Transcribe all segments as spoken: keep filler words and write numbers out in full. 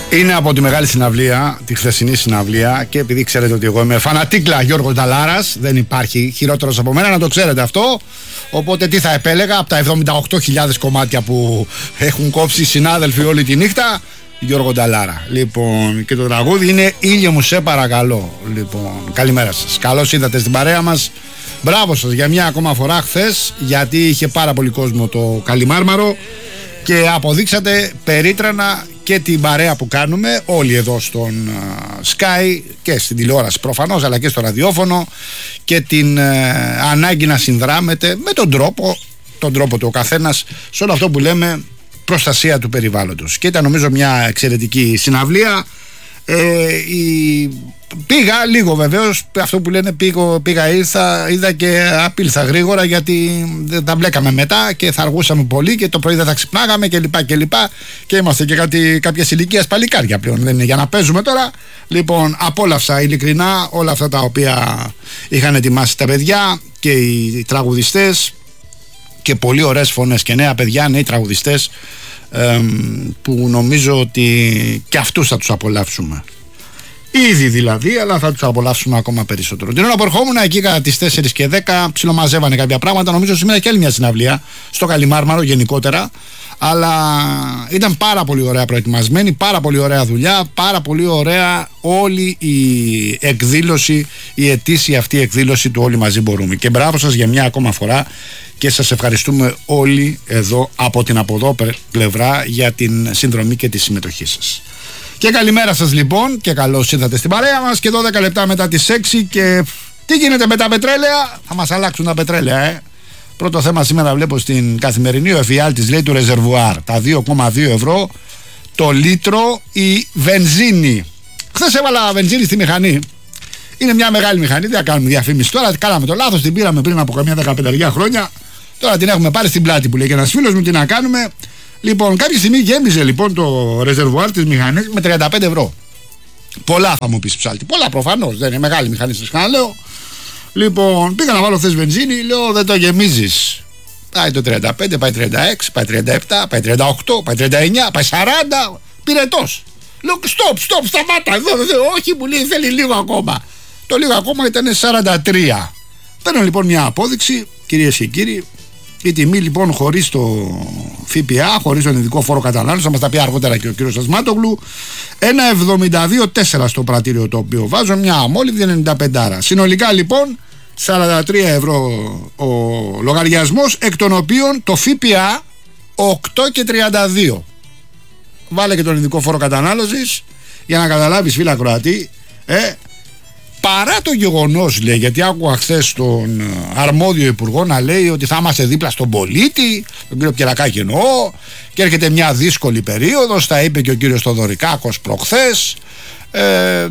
Είναι από τη μεγάλη συναυλία, τη χθεσινή συναυλία, και επειδή ξέρετε ότι εγώ είμαι φανατίκλα Γιώργος Νταλάρας, δεν υπάρχει χειρότερος από μένα, να το ξέρετε αυτό. Οπότε τι θα επέλεγα από τα εβδομήντα οκτώ χιλιάδες κομμάτια που έχουν κόψει οι συνάδελφοι όλη τη νύχτα, Γιώργο Νταλάρα. Λοιπόν, και το τραγούδι είναι «Ήλιο μου σε παρακαλώ». Λοιπόν, καλημέρα σας. Καλώς ήρθατε στην παρέα μας. Μπράβο σας για μια ακόμα φορά χθες, γιατί είχε πάρα πολύ κόσμο το Καλιμάρμαρο και αποδείξατε περίτρανα και την παρέα που κάνουμε όλοι εδώ στον uh, Sky και στην τηλεόραση προφανώς, αλλά και στο ραδιόφωνο, και την uh, ανάγκη να συνδράμετε με τον τρόπο, τον τρόπο του ο καθένας σε όλο αυτό που λέμε προστασία του περιβάλλοντος. Και ήταν νομίζω μια εξαιρετική συναυλία. Ε, η... Πήγα λίγο βεβαίως, αυτό που λένε πήγα, πήγα ήρθα, είδα και απήλθα γρήγορα, γιατί δεν τα μπλέκαμε μετά και θα αργούσαμε πολύ και το πρωί δεν θα ξυπνάγαμε και λοιπά και λοιπά, και είμαστε και κάτι, κάποιες ηλικίες παλικάρια πλέον, δεν είναι για να παίζουμε τώρα. Λοιπόν, απόλαυσα ειλικρινά όλα αυτά τα οποία είχαν ετοιμάσει τα παιδιά και οι τραγουδιστές, και πολύ ωραίες φωνές και νέα παιδιά, νέοι τραγουδιστές, ε, που νομίζω ότι και αυτούς θα τους απολαύσουμε. Ήδη δηλαδή, αλλά θα τους απολαύσουμε ακόμα περισσότερο. Την ώρα που ερχόμουν εκεί κατά τις τέσσερις και δέκα, ψιλομαζεύανε κάποια πράγματα. Νομίζω σήμερα και άλλη μια συναυλία στο Καλιμάρμαρο γενικότερα. Αλλά ήταν πάρα πολύ ωραία προετοιμασμένη, πάρα πολύ ωραία δουλειά, πάρα πολύ ωραία όλη η εκδήλωση, η ετήσια αυτή εκδήλωση του Όλοι Μαζί Μπορούμε. Και μπράβο σας για μια ακόμα φορά και σας ευχαριστούμε όλοι εδώ από την από εδώ πλευρά για την συνδρομή και τη συμμετοχή σας. Και καλημέρα σας λοιπόν και καλώς ήρθατε στην παρέα μας, και δώδεκα λεπτά μετά τις έξι. Και τι γίνεται με τα πετρέλαια? Θα μας αλλάξουν τα πετρέλαια, ε. Πρώτο θέμα σήμερα βλέπω στην Καθημερινή, ο εφιάλτης λέει του ρεζερβουάρ, τα δύο κόμμα δύο ευρώ το λίτρο η βενζίνη. Χθες έβαλα βενζίνη στη μηχανή. Είναι μια μεγάλη μηχανή, δεν θα κάνουμε διαφήμιση τώρα, κάναμε το λάθος, την πήραμε πριν από καμιά δεκαπέντε χρόνια. Τώρα την έχουμε πάρει στην πλάτη που λέει και ένας φίλος μου, τι να κάνουμε. Λοιπόν, κάποια στιγμή γέμιζε λοιπόν το ρεζερβουάρ της μηχανής με τριάντα πέντε ευρώ. Πολλά θα μου πεις ψάλτη, πολλά προφανώς, δεν είναι μεγάλη μηχανή, σας ξαναλέω. Λοιπόν, πήγα να βάλω χθες βενζίνη, λέω δεν το γεμίζεις. Πάει το τριάντα πέντε, πάει τριάντα έξι, πάει τριάντα επτά, πάει τριάντα οκτώ, πάει τριάντα εννιά, πάει σαράντα. Πυρετός. Λέω stop, stop, σταμάτα εδώ, εδώ. Όχι, μου λέει θέλει λίγο ακόμα. Το λίγο ακόμα ήταν σαράντα τρία. Παίρνω λοιπόν μια απόδειξη, κυρίες και κύριοι. Η τιμή λοιπόν χωρίς το ΦΠΑ, χωρίς τον ειδικό φόρο κατανάλωσης, θα μας τα πει αργότερα και ο κύριος Ασμάτογλου, ένα εβδομήντα δύο τέσσερα στο πρατήριο το οποίο βάζω, μια αμόλυβδη ενενήντα πέντε άρα. Συνολικά λοιπόν σαράντα τρία ευρώ ο λογαριασμός, εκ των οποίων το ΦΠΑ οκτώ και τριάντα δύο. Βάλε και τον ειδικό φόρο κατανάλωσης για να καταλάβεις, φίλα Κροατή, ε, παρά το γεγονός, λέει, γιατί άκουγα χθες τον αρμόδιο υπουργό να λέει ότι θα είμαστε δίπλα στον πολίτη, τον κύριο Πιερακάκη εννοώ, και έρχεται μια δύσκολη περίοδος, τα είπε και ο κύριος Θοδωρικάκος προχθές. Ε,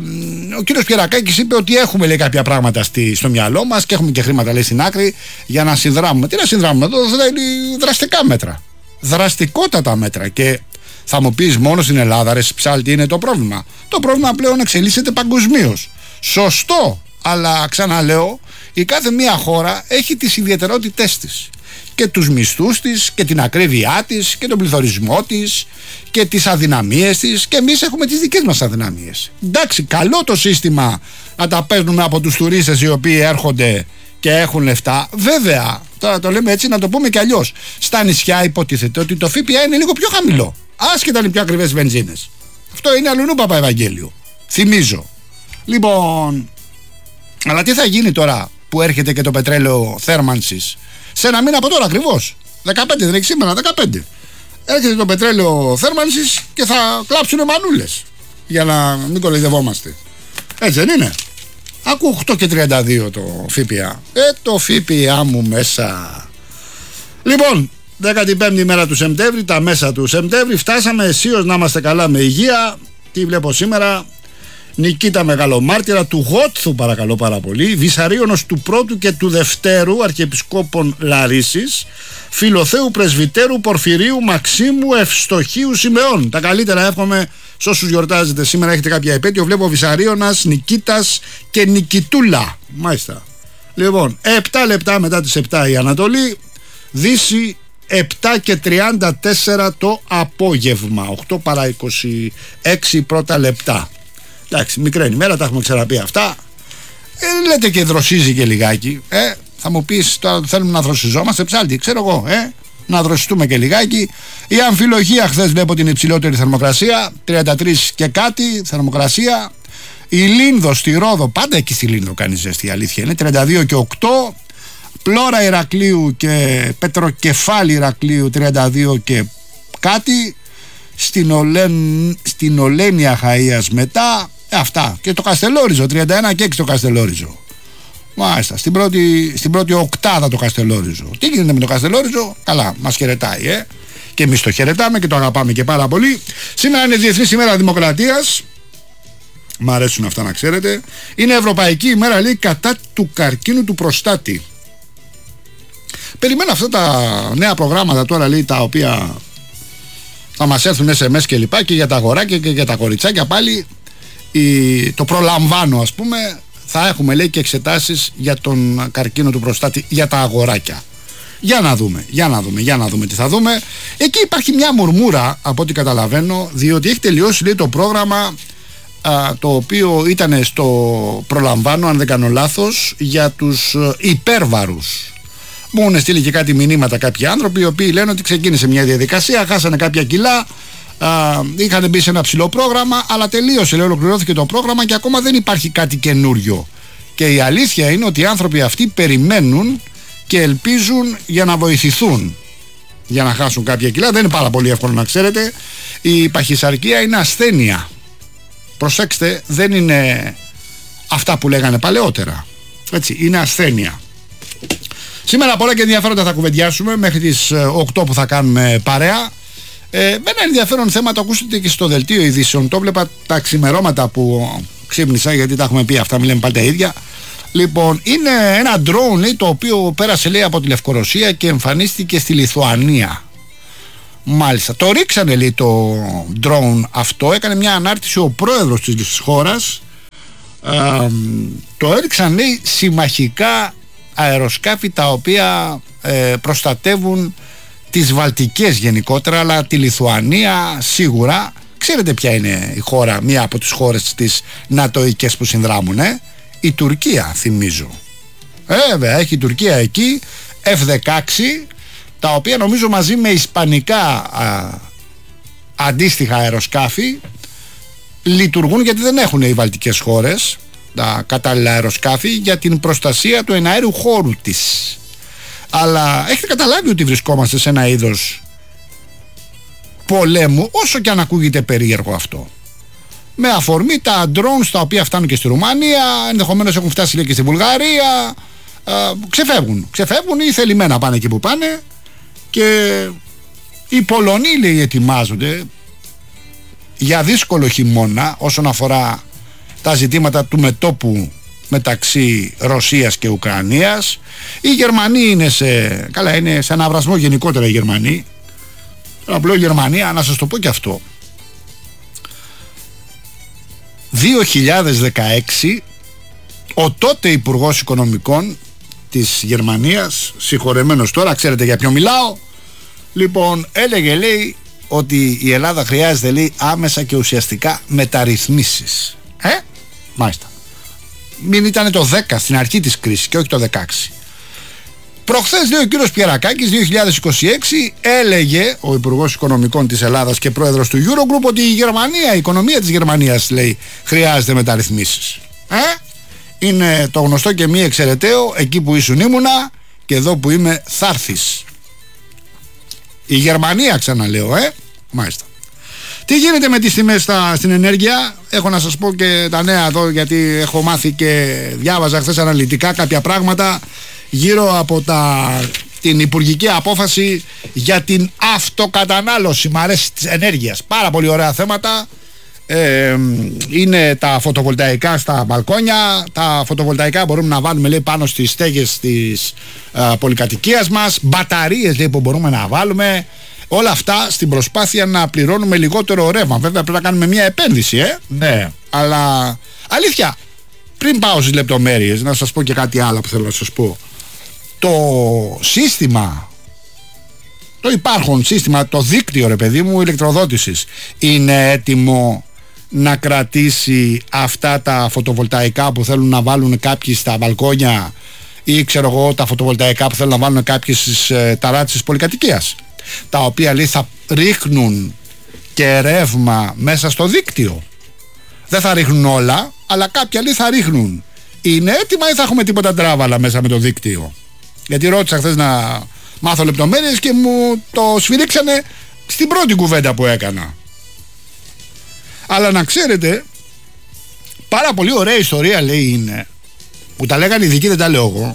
ο κύριος Πιερακάκης είπε ότι έχουμε, λέει, κάποια πράγματα στη, στο μυαλό μας και έχουμε και χρήματα, λέει, στην άκρη για να συνδράμουμε. Τι να συνδράμουμε εδώ? Δηλαδή δραστικά μέτρα, δραστικότατα μέτρα. Και θα μου πεις μόνο στην Ελλάδα, ρε ψάλτη, είναι το πρόβλημα? Το πρόβλημα πλέον εξελίσσεται παγκοσμίως. Σωστό, αλλά ξαναλέω, η κάθε μία χώρα έχει τις ιδιαιτερότητές της και τους μισθούς της και την ακρίβειά της και τον πληθωρισμό της και τις αδυναμίες της, και εμείς έχουμε τις δικές μας αδυναμίες. Εντάξει, καλό το σύστημα να τα παίρνουμε από τους τουρίστες οι οποίοι έρχονται και έχουν λεφτά. Βέβαια, τώρα το λέμε έτσι, να το πούμε και αλλιώς. Στα νησιά υποτίθεται ότι το ΦΠΑ είναι λίγο πιο χαμηλό, άσχετα είναι πιο ακριβές βενζίνες. Αυτό είναι αλλουνού Παπαευαγγέλιο, θυμίζω. Λοιπόν, αλλά τι θα γίνει τώρα που έρχεται και το πετρέλαιο θέρμανσης? Σε ένα μήνα από τώρα ακριβώς, δεκαπέντε δεν έχει σήμερα, δεκαπέντε. Έρχεται το πετρέλαιο θέρμανσης και θα κλάψουνε μανούλες, για να μην κοροϊδευόμαστε. Έτσι δεν είναι? Ακούω οκτώ και τριάντα δύο το ΦΠΑ. Ε, το ΦΠΑ μου μέσα. Λοιπόν, δέκατη πέμπτη ημέρα του Σεπτέμβρη, τα μέσα του Σεπτέμβρη, φτάσαμε αισίως να είμαστε καλά με υγεία. Τι βλέπω σήμερα? Νικήτα Μεγαλομάρτυρα του Γότθου, παρακαλώ πάρα πολύ, Βυσαρίωνος του πρώτου και του δευτέρου Αρχιεπισκόπων Λαρίσης, Φιλοθέου Πρεσβυτέρου Πορφυρίου Μαξίμου Ευστοχίου Σιμεών. Τα καλύτερα εύχομαι σε όσους γιορτάζετε σήμερα, έχετε κάποια επέτειο. Βλέπω Βυσαρίωνας, Νικήτας και Νικητούλα. Μάλιστα. Λοιπόν, επτά λεπτά μετά τις επτά η Ανατολή, Δύση επτά και τριάντα τέσσερα το απόγευμα, οκτώ παρά είκοσι έξι πρώτα λεπτά. Εντάξει, μικρή ημέρα, τα έχουμε ξαναπεί αυτά. Ε, λέτε και δροσίζει και λιγάκι. Ε, θα μου πεις τώρα θέλουμε να δροσιζόμαστε, ψάλτη, ξέρω εγώ, ε, να δροσιστούμε και λιγάκι. Η Αμφιλογία χθες βλέπω την υψηλότερη θερμοκρασία, τριάντα τρία και κάτι θερμοκρασία. Η Λίνδο στη Ρόδο, πάντα εκεί στη Λίνδο κάνει ζέστη, η αλήθεια είναι, τριάντα δύο και οκτώ. Πλώρα Ηρακλείου και Πετροκεφάλι Ηρακλείου τριάντα δύο και κάτι. Στην, Ολέν, στην Ολένια Χαΐας μετά, αυτά. Και το Καστελόριζο, τριάντα ένα και έξι το Καστελόριζο. Μάλιστα, στην πρώτη, στην πρώτη οκτάδα το Καστελόριζο. Τι γίνεται με το Καστελόριζο? Καλά, μας χαιρετάει, ε. Και εμείς το χαιρετάμε και το αγαπάμε και πάρα πολύ. Σήμερα είναι Διεθνής ημέρα Δημοκρατίας. Μ' αρέσουν αυτά να ξέρετε. Είναι Ευρωπαϊκή ημέρα, λέει, κατά του καρκίνου του προστάτη. Περιμένω αυτά τα νέα προγράμματα τώρα, λέει, τα οποία θα μας έρθουν ες εμ ες και λοιπά, και για τα αγοράκια και για τα κοριτσάκια πάλι. Η, το προλαμβάνω, ας πούμε, θα έχουμε, λέει, και εξετάσεις για τον καρκίνο του προστάτη για τα αγοράκια. Για να δούμε, για να δούμε, για να δούμε τι θα δούμε. Εκεί υπάρχει μια μουρμούρα από ό,τι καταλαβαίνω, διότι έχει τελειώσει, λέει, το πρόγραμμα α, το οποίο ήταν στο προλαμβάνω, αν δεν κάνω λάθος, για τους υπέρβαρους. Μου έχουν στείλει και κάτι μηνύματα κάποιοι άνθρωποι οι οποίοι λένε ότι ξεκίνησε μια διαδικασία, χάσανε κάποια κιλά, α, είχαν μπει σε ένα ψηλό πρόγραμμα, αλλά τελείωσε, λέει, ολοκληρώθηκε το πρόγραμμα και ακόμα δεν υπάρχει κάτι καινούριο. Και η αλήθεια είναι ότι οι άνθρωποι αυτοί περιμένουν και ελπίζουν για να βοηθηθούν για να χάσουν κάποια κιλά. Δεν είναι πάρα πολύ εύκολο, να ξέρετε. Η παχυσαρκία είναι ασθένεια. Προσέξτε, δεν είναι αυτά που λέγανε παλαιότερα. Έτσι, είναι ασθένεια. Σήμερα πολλά και ενδιαφέροντα θα κουβεντιάσουμε μέχρι τις οκτώ που θα κάνουμε παρέα. Ε, με ένα ενδιαφέρον θέμα το ακούσατε και στο δελτίο ειδήσεων. Το βλέπα τα ξημερώματα που ξύπνησα, γιατί τα έχουμε πει αυτά, μην λέμε πάλι τα ίδια. Λοιπόν, είναι ένα drone, λέει, το οποίο πέρασε, λέει, από τη Λευκορωσία και εμφανίστηκε στη Λιθουανία. Μάλιστα, το ρίξανε, λέει, το drone αυτό. Έκανε μια ανάρτηση ο πρόεδρος της χώρας. ε, Το έριξαν, λέει, συμμαχικά αεροσκάφη τα οποία ε, προστατεύουν τις Βαλτικές γενικότερα, αλλά τη Λιθουανία σίγουρα. Ξέρετε ποια είναι η χώρα, μία από τις χώρες τις νατοικές που συνδράμουν, ε? Η Τουρκία, θυμίζω. Ε, βέβαια, έχει η Τουρκία εκεί εφ δεκαέξι, τα οποία νομίζω μαζί με ισπανικά α, αντίστοιχα αεροσκάφη λειτουργούν, γιατί δεν έχουν οι βαλτικές χώρες τα κατάλληλα αεροσκάφη για την προστασία του εναέριου χώρου της. Αλλά έχετε καταλάβει ότι βρισκόμαστε σε ένα είδος πολέμου, όσο και αν ακούγεται περίεργο αυτό, με αφορμή τα drones τα οποία φτάνουν και στη Ρουμανία, ενδεχομένως έχουν φτάσει, λέει, και στη Βουλγαρία. ε, ξεφεύγουν, ξεφεύγουν ή θελημένα πάνε εκεί που πάνε. Και οι Πολωνοί, λέει, ετοιμάζονται για δύσκολο χειμώνα όσον αφορά τα ζητήματα του μετώπου μεταξύ Ρωσίας και Ουκρανίας. Οι Γερμανοί είναι σε, καλά, είναι σε αναβρασμό γενικότερα οι Γερμανοί. Απλό η Γερμανία, να σας το πω και αυτό, δύο χιλιάδες δεκαέξι ο τότε Υπουργός Οικονομικών της Γερμανίας, συγχωρεμένος τώρα, ξέρετε για ποιο μιλάω, λοιπόν, έλεγε, λέει, ότι η Ελλάδα χρειάζεται, λέει, άμεσα και ουσιαστικά μεταρρυθμίσεις. Ε, μάλιστα. Μην ήταν το δέκα στην αρχή της κρίσης και όχι το δεκαέξι. Προχθές, λέει, ο κύριος Πιερακάκης, δύο χιλιάδες είκοσι έξι, έλεγε ο Υπουργός Οικονομικών της Ελλάδας και πρόεδρος του Eurogroup ότι η Γερμανία, η οικονομία της Γερμανίας, λέει, χρειάζεται μεταρρυθμίσεις. Ε, είναι το γνωστό και μη εξαιρεταίο, εκεί που ήσουν ήμουνα και εδώ που είμαι θα έρθεις. Η Γερμανία, ξαναλέω, ε, μάλιστα. Τι γίνεται με τις τιμές στα, στην ενέργεια? Έχω να σας πω και τα νέα εδώ, γιατί έχω μάθει και διάβαζα χθες αναλυτικά κάποια πράγματα γύρω από τα, την υπουργική απόφαση για την αυτοκατανάλωση, μ' αρέσει, της ενέργειας. Πάρα πολύ ωραία θέματα. Ε, είναι τα φωτοβολταϊκά στα μπαλκόνια. Τα φωτοβολταϊκά μπορούμε να βάλουμε, λέει, πάνω στις στέγες της α, πολυκατοικίας μας. Μπαταρίες, λέει, που μπορούμε να βάλουμε. Όλα αυτά στην προσπάθεια να πληρώνουμε λιγότερο ρεύμα. Βέβαια πρέπει να κάνουμε μια επένδυση, ε. Ναι. Αλλά αλήθεια, πριν πάω στις λεπτομέρειες, να σας πω και κάτι άλλο που θέλω να σας πω. Το σύστημα το υπάρχον σύστημα, το δίκτυο ρε παιδί μου ηλεκτροδότησης είναι έτοιμο να κρατήσει αυτά τα φωτοβολταϊκά που θέλουν να βάλουν κάποιοι στα μπαλκόνια ή ξέρω εγώ τα φωτοβολταϊκά που θέλουν να βάλουν κάποιοι στις ε, ταράτσες της πολυκατοικίας, τα οποία λέει θα ρίχνουν και ρεύμα μέσα στο δίκτυο. Δεν θα ρίχνουν όλα, αλλά κάποια λέει θα ρίχνουν. Είναι έτοιμα ή θα έχουμε τίποτα τράβαλα μέσα με το δίκτυο? Γιατί ρώτησα χθες να μάθω λεπτομέρειες και μου το σφυρίξανε στην πρώτη κουβέντα που έκανα. Αλλά να ξέρετε, πάρα πολύ ωραία ιστορία λέει είναι, που τα λέγανε οι ειδικοί, δεν τα λέω εγώ,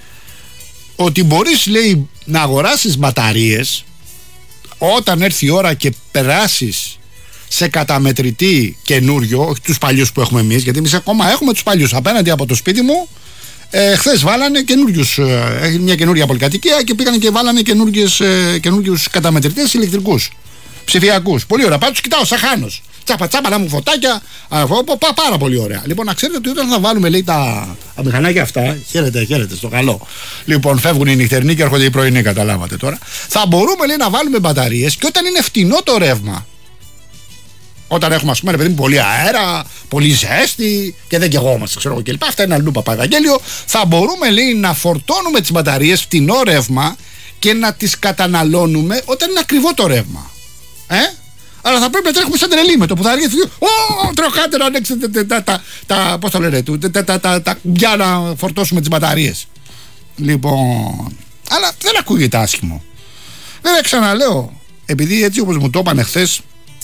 ότι μπορείς λέει να αγοράσεις μπαταρίες όταν έρθει η ώρα και περάσεις σε καταμετρητή καινούριο, όχι τους παλιούς που έχουμε εμείς, γιατί εμείς ακόμα έχουμε τους παλιούς. Απέναντι από το σπίτι μου ε, χθες βάλανε καινούριους, ε, μια καινούρια πολυκατοικία και πήγανε και βάλανε ε, καινούριους καταμετρητές ηλεκτρικούς, ψηφιακούς. Πολύ ωραία, πάντως κοιτάω σαν χάνος. Τσάπα τσάπα να μου φωτάκια, αυτό, πά, πάρα πολύ ωραία. Λοιπόν, να ξέρετε ότι όταν θα βάλουμε λέει τα, τα μηχανάκια αυτά, χαίρετε, χαίρετε, στο καλό. Λοιπόν, φεύγουν οι νυχτερινοί και έρχονται οι πρωινοί, καταλάβατε τώρα. Θα μπορούμε λέει να βάλουμε μπαταρίες και όταν είναι φτηνό το ρεύμα, όταν έχουμε ας πούμε ρε παιδί μου πολύ αέρα, πολύ ζέστη και δεν καιγόμαστε, ξέρω εγώ κλπ. Αυτά είναι αλλού Παπαγγέλιο. Θα μπορούμε λέει να φορτώνουμε τις μπαταρίες φτηνό ρεύμα και να τις καταναλώνουμε όταν είναι ακριβό το ρεύμα. Ε? Αλλά θα πρέπει να τρέχουμε σαν τρελή με το που θα αργήσει. Ω, τροχάτε να ανοίξετε τα. Πώς το λένε, τα κουμπιά να φορτώσουμε τις μπαταρίες. Λοιπόν. Αλλά δεν ακούγεται άσχημο. Βέβαια, ξαναλέω, επειδή έτσι όπως μου το είπαν χθες,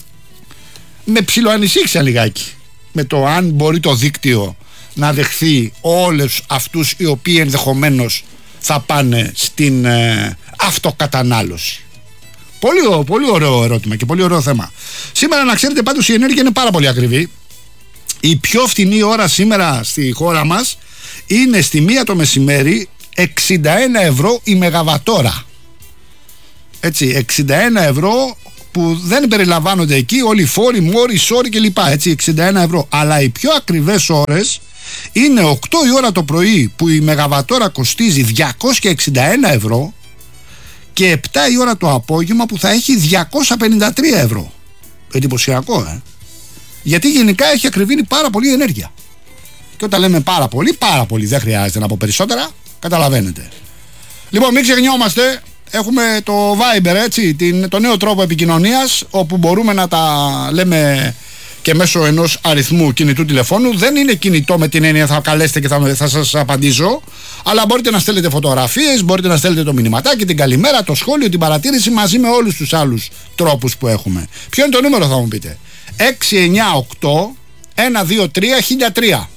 με ψιλοανησύχησα λιγάκι με το αν μπορεί το δίκτυο να δεχθεί όλους αυτούς οι οποίοι ενδεχομένως θα πάνε στην ε, αυτοκατανάλωση. Πολύ, πολύ ωραίο ερώτημα και πολύ ωραίο θέμα. Σήμερα να ξέρετε πάντως η ενέργεια είναι πάρα πολύ ακριβή. Η πιο φθηνή ώρα σήμερα στη χώρα μας είναι στη μία το μεσημέρι εξήντα ένα ευρώ η μεγαβατόρα. Έτσι, εξήντα ένα ευρώ που δεν περιλαμβάνονται εκεί όλοι οι φόροι, μόροι, σόροι κλπ. Έτσι, εξήντα ένα ευρώ. Αλλά οι πιο ακριβές ώρες είναι οκτώ η ώρα το πρωί που η μεγαβατόρα κοστίζει διακόσια εξήντα ένα ευρώ και επτά η ώρα το απόγευμα που θα έχει διακόσια πενήντα τρία ευρώ. Εντυπωσιακό, ε. Γιατί γενικά έχει ακριβήνει πάρα πολύ η ενέργεια. Και όταν λέμε πάρα πολύ, πάρα πολύ, δεν χρειάζεται να πω περισσότερα, καταλαβαίνετε. Λοιπόν, μην ξεχνιόμαστε, έχουμε το Viber, έτσι, την, το νέο τρόπο επικοινωνίας, όπου μπορούμε να τα λέμε και μέσω ενός αριθμού κινητού τηλεφώνου. Δεν είναι κινητό με την έννοια θα καλέσετε και θα, θα σας απαντήσω, αλλά μπορείτε να στέλνετε φωτογραφίες, μπορείτε να στέλνετε το μηνυματάκι, την καλημέρα, το σχόλιο, την παρατήρηση μαζί με όλους τους άλλους τρόπους που έχουμε. Ποιο είναι το νούμερο θα μου πείτε? έξι εννιά οκτώ ένα δύο τρία χίλια τρία.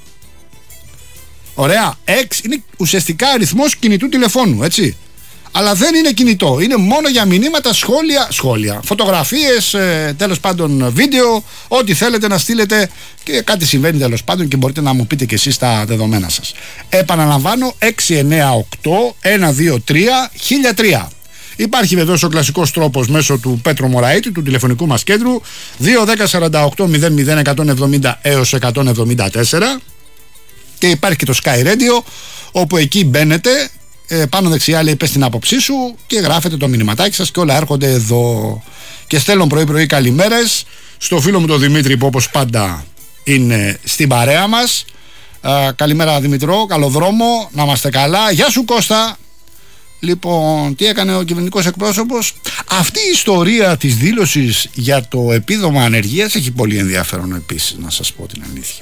Ωραία, έξι είναι ουσιαστικά αριθμός κινητού τηλεφώνου, έτσι. Αλλά δεν είναι κινητό, είναι μόνο για μηνύματα, σχόλια, σχόλια, φωτογραφίες, ε, τέλος πάντων βίντεο, ό,τι θέλετε να στείλετε και κάτι συμβαίνει τέλος πάντων και μπορείτε να μου πείτε και εσείς τα δεδομένα σας. Επαναλαμβάνω, έξι εννιά οκτώ ένα δύο τρία χίλια τρία. Υπάρχει βεβαίως ο κλασικός τρόπος μέσω του Πέτρο Μωραήτη, του τηλεφωνικού μας κέντρου, δύο ένα μηδέν σαράντα οκτώ μηδέν μηδέν εκατόν εβδομήντα έως εκατόν εβδομήντα τέσσερα, και υπάρχει και το Sky Radio, όπου εκεί μπαίνετε, ε, πάνω δεξιά λέει πες την άποψή σου και γράφετε το μηνυματάκι σας και όλα έρχονται εδώ. Και στέλνω πρωί πρωί καλημέρες στο φίλο μου τον Δημήτρη που όπως πάντα είναι στην παρέα μας. ε, Καλημέρα Δημητρό, καλό δρόμο, να είμαστε καλά. Γεια σου Κώστα. Λοιπόν, τι έκανε ο κυβερνητικός εκπρόσωπος? Αυτή η ιστορία της δήλωσης για το επίδομα ανεργίας έχει πολύ ενδιαφέρον επίσης, να σας πω την αλήθεια.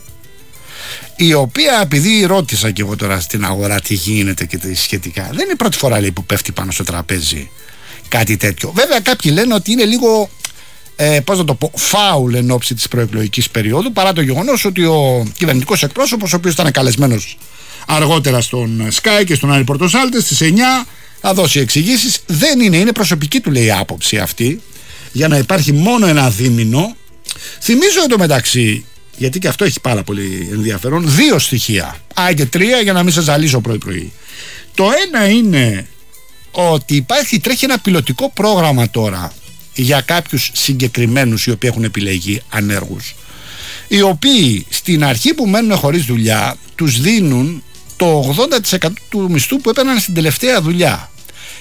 Η οποία, επειδή ρώτησα και εγώ τώρα στην αγορά τι γίνεται και τι σχετικά, δεν είναι η πρώτη φορά λέει, που πέφτει πάνω στο τραπέζι κάτι τέτοιο. Βέβαια κάποιοι λένε ότι είναι λίγο ε, πώς να το πω, φάουλ εν ώψη της προεκλογικής περίοδου, παρά το γεγονός ότι ο κυβερνητικός εκπρόσωπος, ο οποίος ήταν καλεσμένος αργότερα στον Sky και στον Άρη Πορτοσάλτε στις εννιά, θα δώσει εξηγήσεις. Δεν είναι, είναι προσωπική του λέει άποψη αυτή, για να υπάρχει μόνο ένα δίμηνο. Θυμίζω εντωμεταξύ, γιατί και αυτό έχει πάρα πολύ ενδιαφέρον, δύο στοιχεία. Άιντε τρία για να μην σας ζαλίζω πρωί-πρωί. Το ένα είναι ότι υπάρχει, τρέχει ένα πιλωτικό πρόγραμμα τώρα για κάποιους συγκεκριμένους οι οποίοι έχουν επιλεγεί ανέργους, οι οποίοι στην αρχή που μένουν χωρίς δουλειά τους δίνουν το ογδόντα τοις εκατό του μισθού που έπαιρναν στην τελευταία δουλειά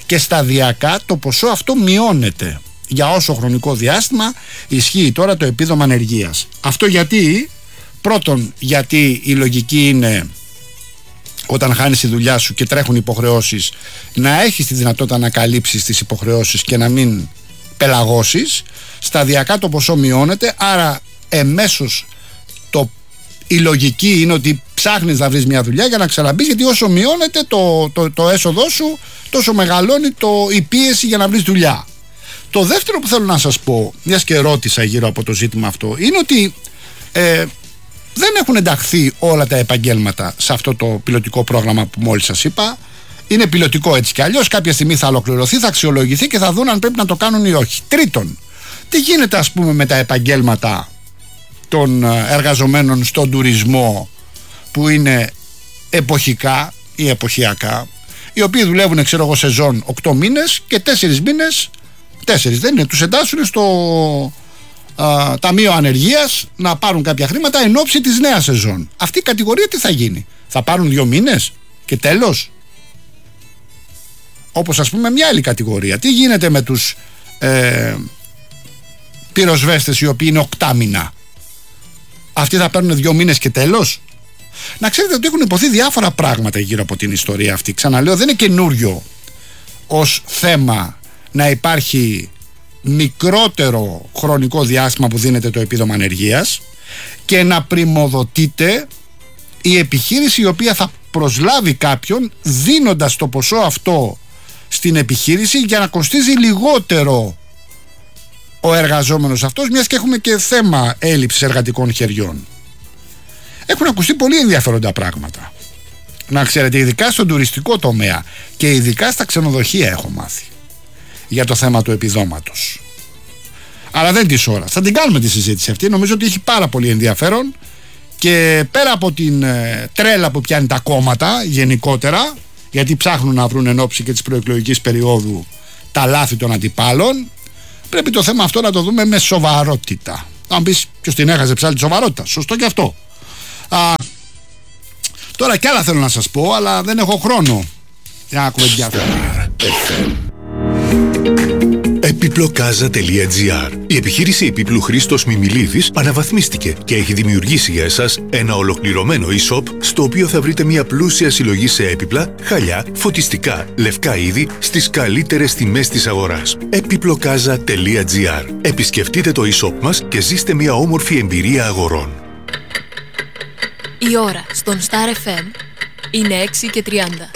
και σταδιακά το ποσό αυτό μειώνεται για όσο χρονικό διάστημα ισχύει τώρα το επίδομα ανεργίας. Αυτό γιατί? Πρώτον, γιατί η λογική είναι όταν χάνεις τη δουλειά σου και τρέχουν υποχρεώσεις να έχεις τη δυνατότητα να καλύψεις τις υποχρεώσεις και να μην πελαγώσεις. Σταδιακά το ποσό μειώνεται, άρα εμέσως το, η λογική είναι ότι ψάχνεις να βρεις μια δουλειά για να ξαναμπείς, γιατί όσο μειώνεται το, το, το έσοδό σου τόσο μεγαλώνει το, η πίεση για να βρεις δουλειά. Το δεύτερο που θέλω να σας πω, μιας και ρώτησα γύρω από το ζήτημα αυτό, είναι ότι ε, δεν έχουν ενταχθεί όλα τα επαγγέλματα σε αυτό το πιλωτικό πρόγραμμα που μόλις σας είπα. Είναι πιλωτικό έτσι κι αλλιώς. Κάποια στιγμή θα ολοκληρωθεί, θα αξιολογηθεί και θα δουν αν πρέπει να το κάνουν ή όχι. Τρίτον, τι γίνεται ας πούμε με τα επαγγέλματα των εργαζομένων στον τουρισμό που είναι εποχικά ή εποχιακά, οι οποίοι δουλεύουν, ξέρω εγώ, σεζόν οκτώ μήνες και τέσσερις μήνες, τέσσερις δεν είναι, τους εντάσσουν στο α, ταμείο ανεργίας να πάρουν κάποια χρήματα εν ώψη της νέας σεζόν. Αυτή η κατηγορία τι θα γίνει? Θα πάρουν δύο μήνες και τέλος? Όπως ας πούμε μια άλλη κατηγορία. Τι γίνεται με τους ε, πυροσβέστες οι οποίοι είναι οκτάμινα? Αυτοί θα παίρνουν δύο μήνες και τέλος? Να ξέρετε ότι έχουν υποθεί διάφορα πράγματα γύρω από την ιστορία αυτή. Ξαναλέω, δεν είναι καινούριο ως θέμα να υπάρχει μικρότερο χρονικό διάστημα που δίνεται το επίδομα ανεργίας και να πριμοδοτείται η επιχείρηση η οποία θα προσλάβει κάποιον δίνοντας το ποσό αυτό στην επιχείρηση για να κοστίζει λιγότερο ο εργαζόμενος αυτός, μιας και έχουμε και θέμα έλλειψης εργατικών χεριών. Έχουν ακουστεί πολύ ενδιαφέροντα πράγματα, να ξέρετε, ειδικά στον τουριστικό τομέα και ειδικά στα ξενοδοχεία έχω μάθει για το θέμα του επιδόματος. Αλλά δεν της ώρα. Θα την κάνουμε τη συζήτηση αυτή. Νομίζω ότι έχει πάρα πολύ ενδιαφέρον και πέρα από την ε, τρέλα που πιάνει τα κόμματα γενικότερα, γιατί ψάχνουν να βρουν εν ώψη και της προεκλογικής περίοδου τα λάθη των αντιπάλων, πρέπει το θέμα αυτό να το δούμε με σοβαρότητα. Αν πεις ποιος την έχασε ψάλη τη σοβαρότητα, σωστό και αυτό. Α, τώρα κι άλλα θέλω να σας πω, αλλά δεν έχω χρόνο για να κουβεντιάσω. Επιπλοκάζα τελεία τζι άρ. Η επιχείρηση επίπλου Χρήστος Μιμιλίδης αναβαθμίστηκε και έχει δημιουργήσει για εσάς ένα ολοκληρωμένο e-shop στο οποίο θα βρείτε μια πλούσια συλλογή σε έπιπλα, χαλιά, φωτιστικά, λευκά είδη στις καλύτερες τιμές της αγοράς. Επιπλοκάζα τελεία τζι άρ. Επισκεφτείτε το e-shop μας και ζήστε μια όμορφη εμπειρία αγορών. Η ώρα στον Star εφ εμ είναι έξι και τριάντα.